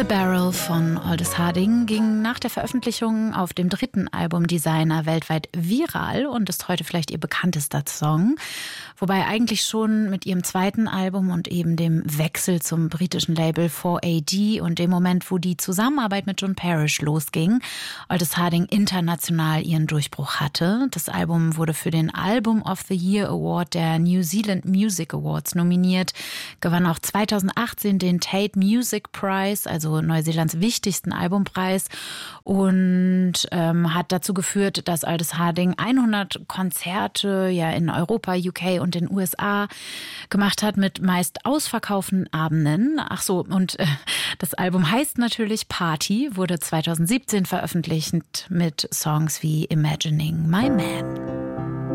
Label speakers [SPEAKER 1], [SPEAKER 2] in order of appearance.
[SPEAKER 1] The Barrel von Aldous Harding ging nach der Veröffentlichung auf dem 3. Album Designer weltweit viral und ist heute vielleicht ihr bekanntester Song. Wobei eigentlich schon mit ihrem 2. Album und eben dem Wechsel zum britischen Label 4AD und dem Moment, wo die Zusammenarbeit mit John Parrish losging, Aldous Harding international ihren Durchbruch hatte. Das Album wurde für den Album of the Year Award der New Zealand Music Awards nominiert, gewann auch 2018 den Tate Music Prize, also Neuseelands wichtigsten Albumpreis, und hat dazu geführt, dass Aldous Harding 100 Konzerte in Europa, UK und den USA gemacht hat mit meist ausverkauften Abenden. Ach so, und das Album heißt natürlich Party, wurde 2017 veröffentlicht mit Songs wie Imagining My Man.